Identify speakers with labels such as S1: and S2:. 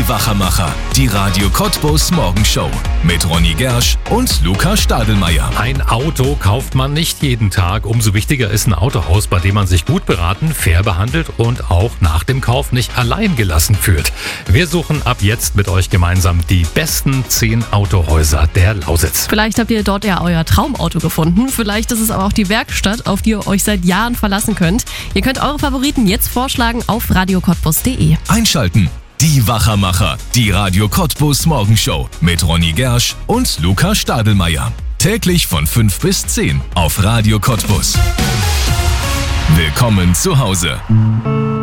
S1: Die Wachermacher, die Radio Cottbus Morgenshow mit Ronny Gersch und Luca Stadelmeier.
S2: Ein Auto kauft man nicht jeden Tag. Umso wichtiger ist ein Autohaus, bei dem man sich gut beraten, fair behandelt und auch nach dem Kauf nicht allein gelassen fühlt. Wir suchen ab jetzt mit euch gemeinsam die besten 10 Autohäuser der Lausitz.
S3: Vielleicht habt ihr dort ja euer Traumauto gefunden. Vielleicht ist es aber auch die Werkstatt, auf die ihr euch seit Jahren verlassen könnt. Ihr könnt eure Favoriten jetzt vorschlagen auf radiocottbus.de.
S1: Einschalten. Die Wachermacher, die Radio Cottbus Morgenshow mit Ronny Gersch und Luca Stadelmeier. Täglich von 5 bis 10 auf Radio Cottbus. Willkommen zu Hause.